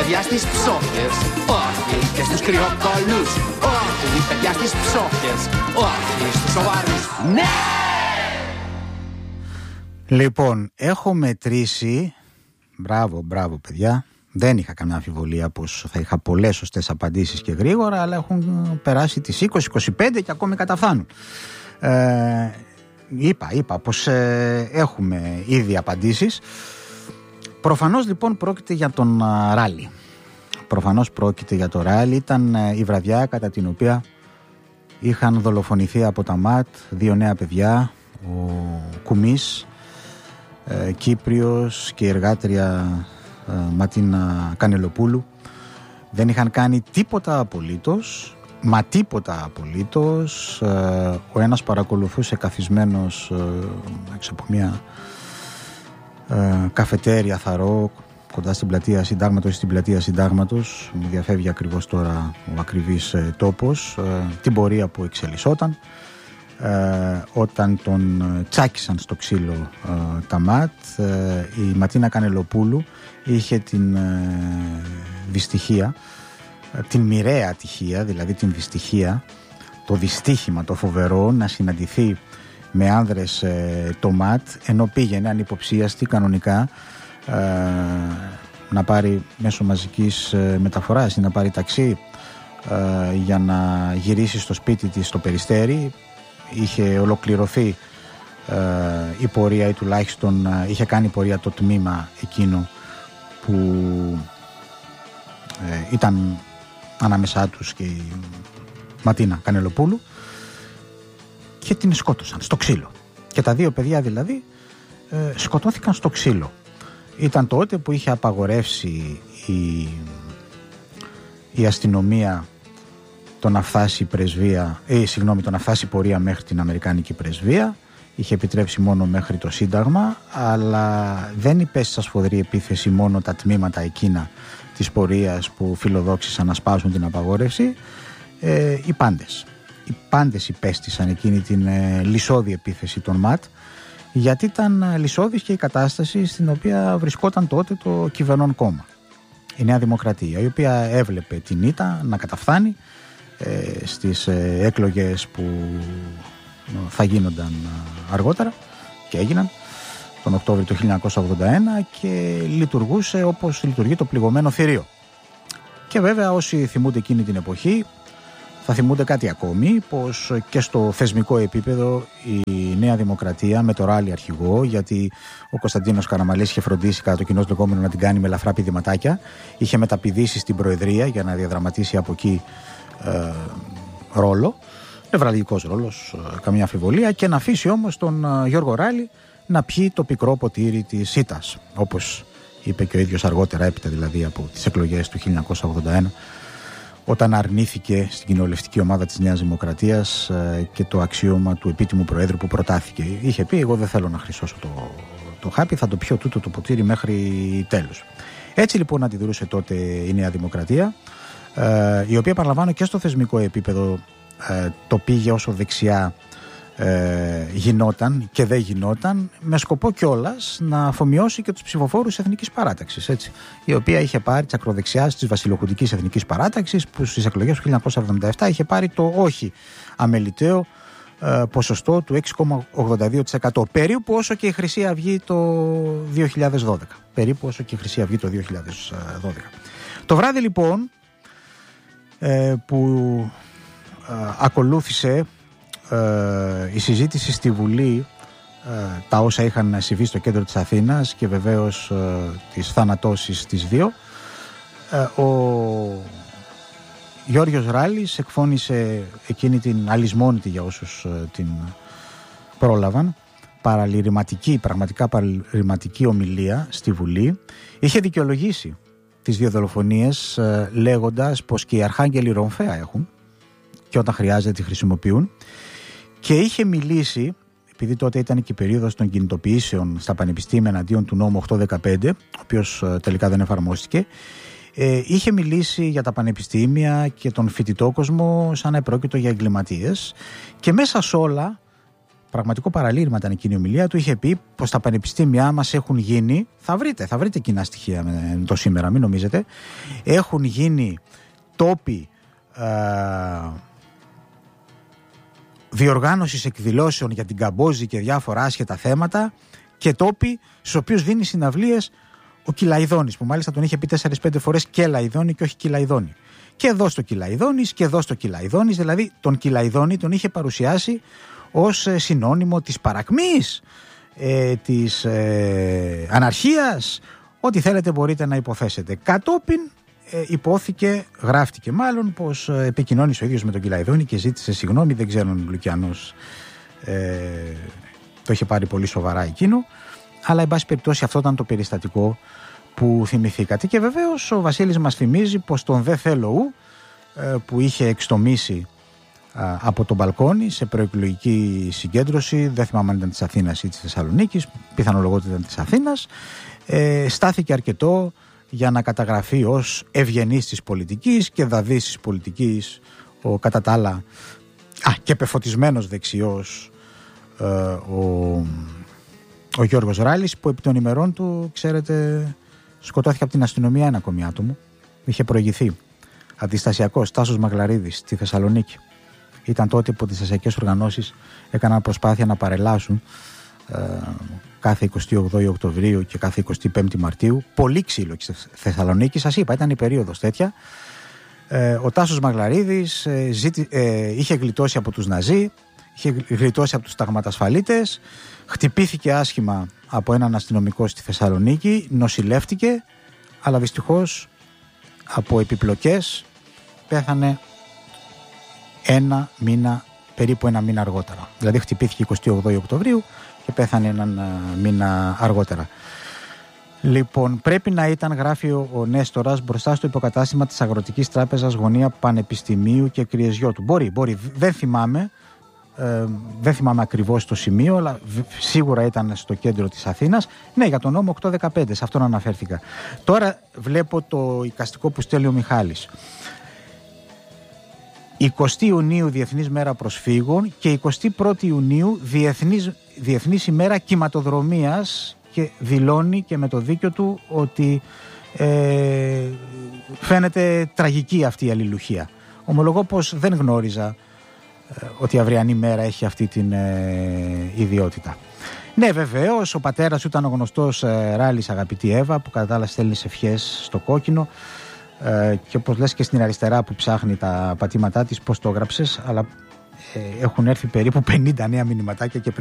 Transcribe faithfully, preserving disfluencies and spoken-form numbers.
παιδιά στις ψόφιες, όχι και στους κρυοκόλους, όχι παιδιά στις ψόφιες, όχι στους σοβαρούς. Ναι! Λοιπόν, έχω μετρήσει. Μπράβο, μπράβο παιδιά. Δεν είχα καμιά αμφιβολία πως θα είχα πολλές σωστές απαντήσεις και γρήγορα, αλλά έχουν περάσει τις είκοσι είκοσι πέντε και ακόμη καταφθάνουν. Ε, είπα, είπα πως ε, έχουμε ήδη απαντήσεις. Προφανώς λοιπόν πρόκειται για τον uh, ράλι. Προφανώς πρόκειται για το ράλι. Ήταν uh, η βραδιά κατά την οποία είχαν δολοφονηθεί από τα ΜΑΤ δύο νέα παιδιά, ο Κουμής, uh, Κύπριος και η εργάτρια uh, Ματίνα Κανελοπούλου. Δεν είχαν κάνει τίποτα απολύτως, μα τίποτα απολύτως. Uh, ο ένας παρακολουθούσε καθισμένος uh, έξω από μια Uh, καφετέρια Θαρό κοντά στην πλατεία Συντάγματος ή στην πλατεία Συντάγματος. Μου διαφεύγει ακριβώς τώρα ο ακριβής uh, τόπος, uh, την πορεία που εξελισσόταν uh, όταν τον uh, τσάκισαν στο ξύλο uh, τα ΜΑΤ. Uh, η Ματίνα Κανελοπούλου είχε την uh, δυστυχία, uh, την μοιραία ατυχία, δηλαδή την δυστυχία, το δυστύχημα το φοβερό να συναντηθεί με άνδρες ε, το ΜΑΤ, ενώ πήγαινε ανυποψίαστη κανονικά ε, να πάρει μέσω μαζικής ε, μεταφοράς ή να πάρει ταξί ε, για να γυρίσει στο σπίτι της στο Περιστέρι. Είχε ολοκληρωθεί ε, η πορεία ή τουλάχιστον ε, είχε κάνει πορεία το τμήμα εκείνο που ε, ήταν ανάμεσά τους και η Ματίνα Κανελοπούλου, και την σκότωσαν στο ξύλο. Και τα δύο παιδιά δηλαδή ε, σκοτώθηκαν στο ξύλο. Ήταν τότε που είχε απαγορεύσει η, η αστυνομία το να φτάσει πρεσβεία, ε, συγγνώμη, το να φτάσει πορεία μέχρι την Αμερικάνικη πρεσβεία. Είχε επιτρέψει μόνο μέχρι το Σύνταγμα, αλλά δεν υπέστη στα σφοδρή επίθεση μόνο τα τμήματα εκείνα της πορείας που φιλοδόξησαν να σπάσουν την απαγόρευση. Ε, οι πάντες. Οι πάντες υπέστησαν εκείνη την ε, λυσώδη επίθεση των ΜΑΤ, γιατί ήταν ε, λυσώδης και η κατάσταση στην οποία βρισκόταν τότε το κυβερνών κόμμα, η Νέα Δημοκρατία, η οποία έβλεπε την ήττα να καταφθάνει ε, στις ε, εκλογές που ε, θα γίνονταν ε, αργότερα και έγιναν τον Οκτώβριο του χίλια εννιακόσια ογδόντα ένα, και λειτουργούσε όπως λειτουργεί το πληγωμένο θηρίο. Και βέβαια όσοι θυμούνται εκείνη την εποχή θα θυμούνται κάτι ακόμη, πως και στο θεσμικό επίπεδο η Νέα Δημοκρατία με το ράλι αρχηγό, γιατί ο Κωνσταντίνος Καραμαλής είχε φροντίσει κατά το κοινώς λεγόμενο να την κάνει με ελαφρά πηδηματάκια, είχε μεταπηδήσει στην Προεδρία για να διαδραματίσει από εκεί ε, ρόλο, νευραλγικός ρόλος, ε, καμία αμφιβολία, και να αφήσει όμως τον ε, Γιώργο Ράλη να πιει το πικρό ποτήρι της ήττας, όπως είπε και ο ίδιος αργότερα, έπειτα δηλαδή από τις εκλογές του χίλια εννιακόσια ογδόντα ένα, όταν αρνήθηκε στην κοινοβουλευτική ομάδα της Νέας Δημοκρατίας ε, και το αξίωμα του επίτιμου Προέδρου που προτάθηκε. Είχε πει: εγώ δεν θέλω να χρυσώσω το, το χάπι, θα το πιω τούτο το ποτήρι μέχρι τέλους. Έτσι λοιπόν αντιδρούσε τότε η Νέα Δημοκρατία, ε, η οποία, παραλαμβάνω, και στο θεσμικό επίπεδο ε, το πήγε όσο δεξιά ε, γινόταν και δεν γινόταν, με σκοπό κιόλας να αφομοιώσει και τους ψηφοφόρους Εθνικής Παράταξης, έτσι, η οποία είχε πάρει της ακροδεξιάς της βασιλοκουτικής Εθνικής Παράταξης, που στις εκλογές του χίλια εννιακόσια εβδομήντα επτά είχε πάρει το όχι αμεληταίο ε, ποσοστό του έξι κόμμα ογδόντα δύο τοις εκατό, περίπου όσο και η Χρυσή Αυγή το δύο χιλιάδες δώδεκα. Περίπου όσο και η Χρυσή Αυγή το δύο χιλιάδες δώδεκα. Το βράδυ λοιπόν ε, που ε, ακολούθησε η συζήτηση στη Βουλή, τα όσα είχαν συμβεί στο κέντρο της Αθήνας και βεβαίως τις θανατώσεις τις δύο, ο Γιώργος Ράλης εκφώνησε εκείνη την αλυσμόνητη, για όσους την πρόλαβαν, παραλυρηματική, πραγματικά παραλυρηματική ομιλία στη Βουλή. Είχε δικαιολογήσει τις δύο δολοφονίες λέγοντας πως και οι αρχάγγελοι ρομφαία έχουν και όταν χρειάζεται τη χρησιμοποιούν. Και είχε μιλήσει, επειδή τότε ήταν και η περίοδος των κινητοποιήσεων στα πανεπιστήμια εναντίον του νόμου οκτακόσια δεκαπέντε, ο οποίος τελικά δεν εφαρμόστηκε, ε, είχε μιλήσει για τα πανεπιστήμια και τον φοιτητό κόσμο σαν να επρόκειτο για εγκληματίες, και μέσα σε όλα πραγματικό παραλήρημα ήταν εκείνη η ομιλία του. Είχε πει πως τα πανεπιστήμια μας έχουν γίνει, θα βρείτε, θα βρείτε κοινά στοιχεία με το σήμερα, μην νομίζετε, έχουν γίνει τόποι ε, διοργάνωσης εκδηλώσεων για την Καμπόζη και διάφορα άσχετα θέματα και τόποι στους οποίους δίνει συναυλίες ο Κυλαϊδόνης, που μάλιστα τον είχε πει τέσσερις πέντε φορές και Λαϊδόνη και όχι Κυλαϊδόνη. Και εδώ στο Κυλαϊδόνης και εδώ στο Κυλαϊδόνης, δηλαδή τον Κυλαϊδόνη τον είχε παρουσιάσει ως ε, συνώνυμο της παρακμής, ε, της ε, αναρχίας, ό,τι θέλετε μπορείτε να υποθέσετε. Κατόπιν ε, υπόθηκε, γράφτηκε μάλλον, πως ε, επικοινώνησε ο ίδιος με τον Κυλαϊδόνη και ζήτησε συγγνώμη, δεν ξέρω αν ο Λουκιανός ε, το είχε πάρει πολύ σοβαρά εκείνο, αλλά εν πάση περιπτώσει αυτό ήταν το περιστατικό που θυμηθήκατε. Και βεβαίως ο Βασίλης μας θυμίζει πως τον δε θέλω ου, ε, που είχε εξτομίσει από τον μπαλκόνι σε προεκλογική συγκέντρωση, δεν θυμάμαι αν ήταν της Αθήνας ή της Θεσσαλονίκης, πιθανολογότητα ήταν της Αθήνας, ε, στάθηκε αρκετό για να καταγραφεί ως ευγενής της πολιτικής και δαδής της πολιτικής, ο κατά τα άλλα α, και πεφωτισμένος δεξιός ε, ο, ο Γιώργος Ράλης, που επί των ημερών του, ξέρετε, σκοτώθηκε από την αστυνομία ένα ακόμη άτομο, είχε προηγηθεί, αντιστασιακός Τάσος Μαγλαρίδης στη Θεσσαλονίκη. Ήταν τότε που τις ασιακές οργανώσεις έκαναν προσπάθεια να παρελάσουν ε, κάθε εικοστή όγδοη Οκτωβρίου και κάθε εικοστή πέμπτη Μαρτίου. Πολύ ξύλο στη Θεσσαλονίκη, σας είπα, ήταν η περίοδος τέτοια. Ε, ο Τάσος Μαγλαρίδης ε, ζήτη, ε, είχε γλιτώσει από τους Ναζί, είχε γλιτώσει από τους ταγματασφαλίτες, χτυπήθηκε άσχημα από έναν αστυνομικό στη Θεσσαλονίκη, νοσηλεύτηκε, αλλά δυστυχώς από επιπλοκές πέθανε ένα μήνα, περίπου ένα μήνα αργότερα. Δηλαδή χτυπήθηκε εικοστή όγδοη Οκτωβρίου και πέθανε έναν μήνα αργότερα. Λοιπόν, πρέπει να ήταν, γράφει ο, ο Νέστορας, μπροστά στο υποκατάστημα της Αγροτικής Τράπεζας γωνία Πανεπιστημίου και Κρυεζιώτου. Μπορεί, μπορεί, δεν θυμάμαι, ε, δεν θυμάμαι ακριβώς το σημείο, αλλά σίγουρα ήταν στο κέντρο της Αθήνας. Ναι, για τον νόμο οκτακόσια δεκαπέντε, σε αυτόν αναφέρθηκα. Τώρα βλέπω το εικαστικό που στέλνει ο Μιχάλης. εικοστή Ιουνίου Διεθνής Μέρα Προσφύγων και εικοστή πρώτη Ιουνίου Διεθνής, Διεθνής ημέρα Κυματοδρομίας, και δηλώνει και με το δίκιο του ότι ε, φαίνεται τραγική αυτή η αλληλουχία. Ομολογώ πως δεν γνώριζα ε, ότι η αυριανή μέρα έχει αυτή την ε, ιδιότητα. Ναι, βεβαίως, ο πατέρας ήταν ο γνωστός ε, Ράλης, αγαπητή Εύα, που κατά τα άλλα στέλνει ευχές στο κόκκινο. Ε, και όπως λες και στην αριστερά που ψάχνει τα πατήματά της, πώς το έγραψες, αλλά ε, έχουν έρθει περίπου πενήντα νέα μηνυματάκια και